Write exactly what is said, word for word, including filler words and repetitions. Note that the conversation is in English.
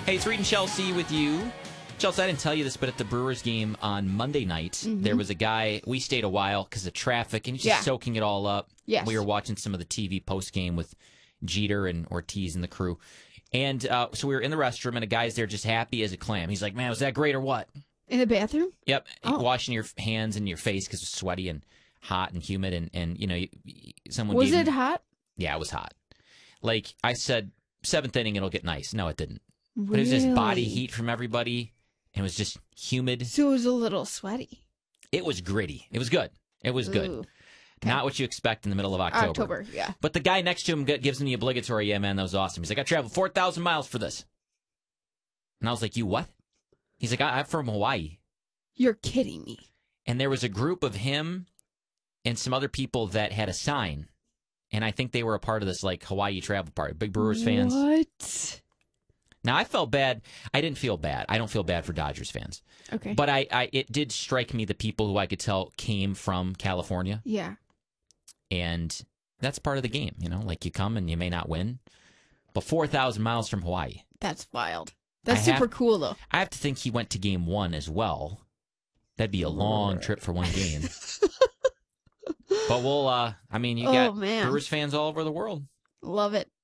Hey, it's Reed and Chelsea with you. Chelsea, I didn't tell you this, but at the Brewers game on Monday night, mm-hmm. there was a guy, we stayed a while because of traffic, and he's just yeah. soaking it all up. Yes. We were watching some of the T V post-game with Jeter and Ortiz and the crew. And uh, so we were in the restroom, and a guy's there just happy as a clam. He's like, man, was that great or what? In the bathroom? Yep. Oh. Washing your hands and your face because it was sweaty and hot and humid. And, and you know, someone Was gave it him, hot? Yeah, it was hot. Like I said, seventh inning, it'll get nice. No, it didn't. Really? But it was just body heat from everybody. And it was just humid. So it was a little sweaty. It was gritty. It was good. It was good. Ooh. Okay. Not what you expect in the middle of October. October, yeah. But the guy next to him gives him the obligatory, yeah, man, that was awesome. He's like, I traveled four thousand miles for this. And I was like, you what? He's like, I- I'm from Hawaii. You're kidding me. And there was a group of him and some other people that had a sign. And I think they were a part of this, like, Hawaii travel party. Big Brewers fans. What? Now, I felt bad. I didn't feel bad. I don't feel bad for Dodgers fans. Okay. But I, I it did strike me the people who I could tell came from California. Yeah. And that's part of the game, you know? Like, you come and you may not win. But four thousand miles from Hawaii. That's wild. That's I super have, cool, though. I have to think he went to game one as well. That'd be a long trip for one game. But we'll, uh, I mean, you oh, got man. Brewers fans all over the world. Love it.